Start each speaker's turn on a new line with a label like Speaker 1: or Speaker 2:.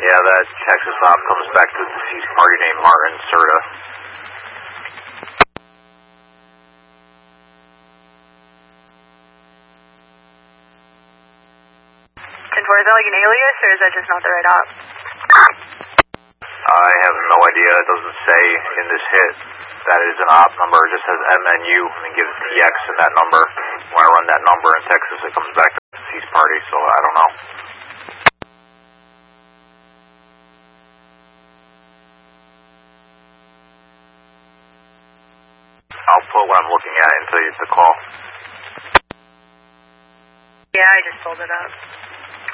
Speaker 1: Yeah, that Texas op comes back to the deceased party named Martin Serta.
Speaker 2: 10-4, is that like an alias, or is that just not the right op?
Speaker 1: I have no idea. It doesn't say in this hit that it is an op number. It just says MNU and then gives TX in that number. When I run that number in Texas, it comes back to the deceased party, so I don't know. I'll put what I'm looking at until you hit the call.
Speaker 2: Yeah, I just pulled it up.